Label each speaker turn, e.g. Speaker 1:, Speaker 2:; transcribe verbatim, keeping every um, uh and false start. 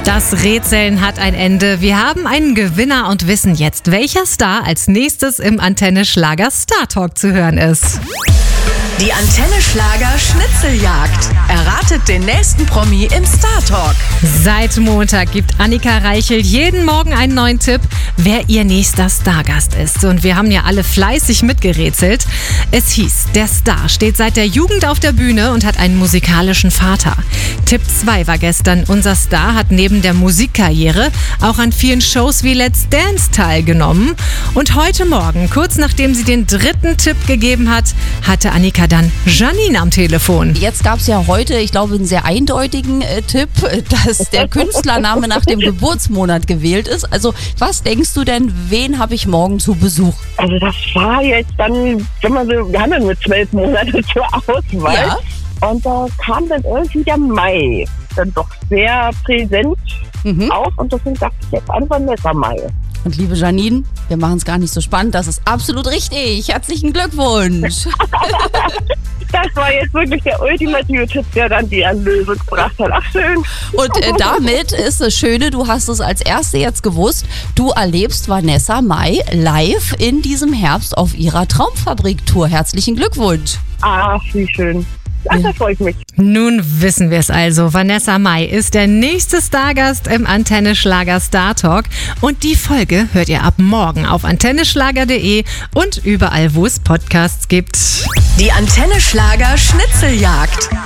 Speaker 1: Das Rätseln hat ein Ende. Wir haben einen Gewinner und wissen jetzt, welcher Star als nächstes im Antenne Schlager Star Talk zu hören ist.
Speaker 2: Die Antenne Schlager Schnitzeljagd. Erratet den nächsten Promi im Star Talk.
Speaker 1: Seit Montag gibt Annika Reichel jeden Morgen einen neuen Tipp, wer ihr nächster Stargast ist. Und wir haben ja alle fleißig mitgerätselt. Es hieß, der Star steht seit der Jugend auf der Bühne und hat einen musikalischen Vater. Tipp zwei war gestern, unser Star hat neben der Musikkarriere auch an vielen Shows wie Let's Dance teilgenommen. Und heute Morgen, kurz nachdem sie den dritten Tipp gegeben hat, hatte Annika dann Janine am Telefon.
Speaker 3: Jetzt gab es ja heute, ich glaube, einen sehr eindeutigen äh, Tipp, dass der Künstlername nach dem Geburtsmonat gewählt ist. Also was denkst du denn, wen habe ich morgen zu Besuch?
Speaker 4: Also das war jetzt dann, wenn man so, wir haben ja nur zwölf Monate zur Auswahl.
Speaker 3: Ja.
Speaker 4: Und da kam dann irgendwie der Mai dann doch sehr präsent
Speaker 3: Mhm.
Speaker 4: auf. Und deswegen dachte ich jetzt an Vanessa Mai.
Speaker 3: Und liebe Janine, wir machen es gar nicht so spannend, das ist absolut richtig. Herzlichen Glückwunsch.
Speaker 4: Das war jetzt wirklich der ultimative Tipp, der dann die Erlösung gebracht hat. Ach schön.
Speaker 3: Und äh, damit ist das Schöne, du hast es als Erste jetzt gewusst, du erlebst Vanessa Mai live in diesem Herbst auf ihrer Traumfabrik-Tour. Herzlichen Glückwunsch.
Speaker 4: Ach, wie schön. Ach, da freue ich mich.
Speaker 1: Nun wissen wir es also. Vanessa Mai ist der nächste Stargast im Antenne Schlager Star Talk. Und die Folge hört ihr ab morgen auf antenneschlager punkt de und überall, wo es Podcasts gibt.
Speaker 2: Die Antenne Schlager Schnitzeljagd.